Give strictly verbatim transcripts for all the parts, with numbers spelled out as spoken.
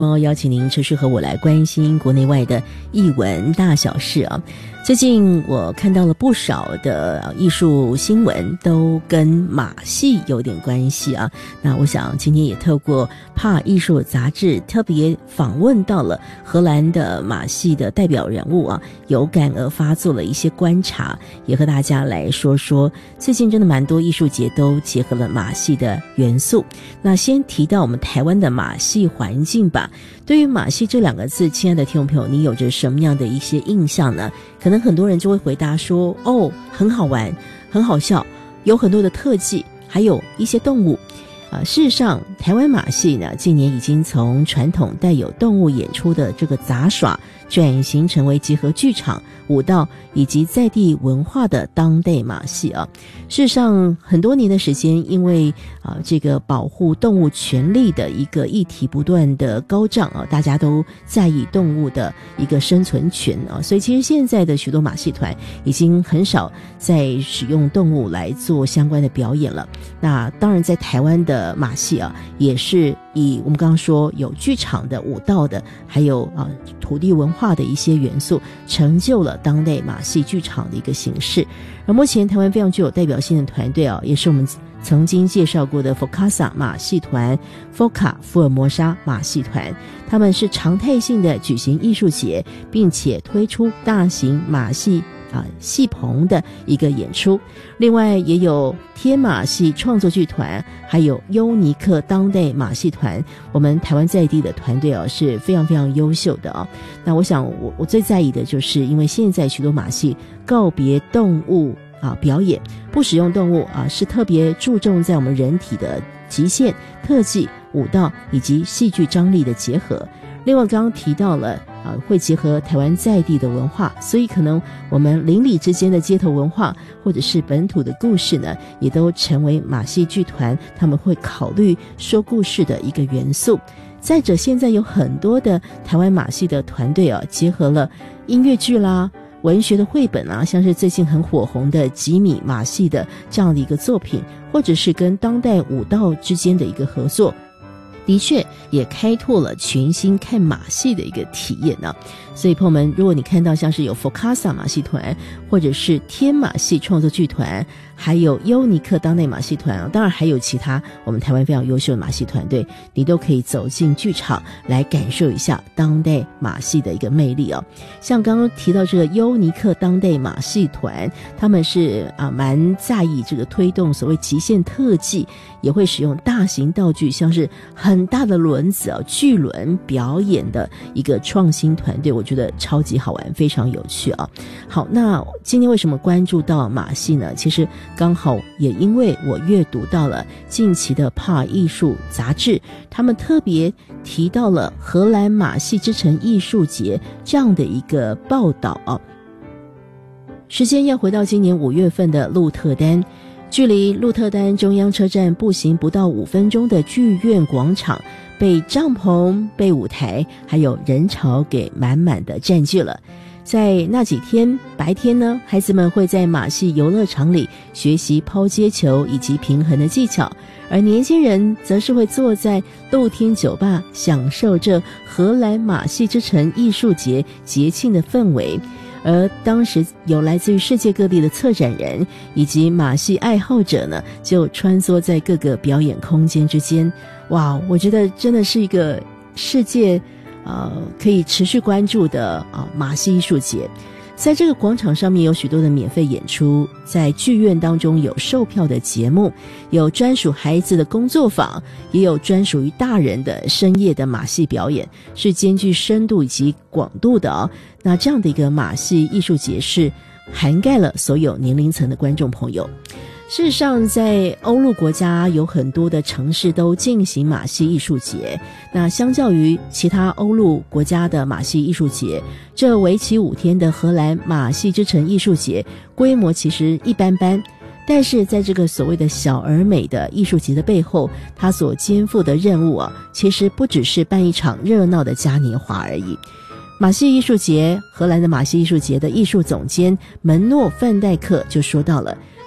邀请您持续和我来关心国内外的艺文大小事啊。最近我看到了不少的艺术新闻都跟马戏有点关系啊。那我想今天也透过帕艺术杂志特别访问到了荷兰的马戏的代表人物啊，有感而发做了一些观察，也和大家来说说最近真的蛮多艺术节都结合了马戏的元素。那先提到我们台湾的马戏环境吧。对于马戏这两个字，亲爱的听众朋友，你有着什么样的一些印象呢？可能很多人就会回答说，哦，很好玩，很好笑，有很多的特技，还有一些动物。啊，事实上台湾马戏呢，近年已经从传统带有动物演出的这个杂耍，转型成为结合剧场、舞蹈以及在地文化的当代马戏啊。事实上很多年的时间，因为啊这个保护动物权利的一个议题不断的高涨啊，大家都在意动物的一个生存权啊，所以其实现在的许多马戏团已经很少在使用动物来做相关的表演了。那当然在台湾的马戏啊，也是以我们刚刚说有剧场的、舞蹈的，还有啊土地文化的一些元素，成就了当代马戏剧场的一个形式。而目前台湾非常具有代表性的团队啊，也是我们曾经介绍过的 Focasa 马戏团、Foca 福尔摩沙马戏团，他们是常态性的举行艺术节，并且推出大型马戏啊，戏棚的一个演出。另外也有天马戏创作剧团，还有优尼克当代马戏团，我们台湾在地的团队啊是非常非常优秀的啊。那我想我我最在意的就是因为现在许多马戏告别动物啊表演，不使用动物啊，是特别注重在我们人体的极限、特技、舞蹈以及戏剧张力的结合。另外刚刚提到了啊，会结合台湾在地的文化，所以可能我们邻里之间的街头文化或者是本土的故事呢，也都成为马戏剧团他们会考虑说故事的一个元素。再者，现在有很多的台湾马戏的团队啊，结合了音乐剧啦、文学的绘本啊，像是最近很火红的吉米马戏的这样的一个作品，或者是跟当代舞蹈之间的一个合作，的确也开拓了全新看马戏的一个体验呢、啊。所以朋友们，如果你看到像是有 Focasa 马戏团，或者是天马戏创作剧团，还有优尼克当代马戏团啊，当然还有其他我们台湾非常优秀的马戏团队，你都可以走进剧场来感受一下当代马戏的一个魅力哦。像刚刚提到这个优尼克当代马戏团，他们是啊蛮在意这个推动所谓极限特技，也会使用大型道具，像是很大的轮子啊、巨轮表演的一个创新团队，我觉得超级好玩，非常有趣啊。好，那今天为什么关注到马戏呢？其实刚好也因为我阅读到了近期的帕艺术杂志，他们特别提到了荷兰马戏之城艺术节这样的一个报道啊。时间要回到今年五月份的鹿特丹，距离鹿特丹中央车站步行不到五分钟的剧院广场，被帐篷、被舞台还有人潮给满满的占据了。在那几天白天呢，孩子们会在马戏游乐场里学习抛接球以及平衡的技巧，而年轻人则是会坐在露天酒吧，享受这荷兰马戏之城艺术节节庆的氛围。而当时有来自于世界各地的策展人以及马戏爱好者呢，就穿梭在各个表演空间之间。哇，我觉得真的是一个世界呃可以持续关注的啊、呃、马戏艺术节。在这个广场上面有许多的免费演出，在剧院当中有售票的节目，有专属孩子的工作坊，也有专属于大人的深夜的马戏表演，是兼具深度以及广度的哦。那这样的一个马戏艺术节是涵盖了所有年龄层的观众朋友。事实上在欧陆国家有很多的城市都进行马戏艺术节，那相较于其他欧陆国家的马戏艺术节，这为期五天的荷兰马戏之城艺术节规模其实一般般，但是在这个所谓的小而美的艺术节的背后，它所肩负的任务啊，其实不只是办一场热闹的嘉年华而已。马戏艺术节，荷兰的马戏艺术节的艺术总监门诺范戴克就说到了，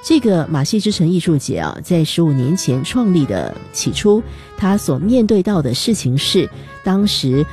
这个马戏之城艺术节啊，在十五年前创立的起初，他所面对到的事情是，当时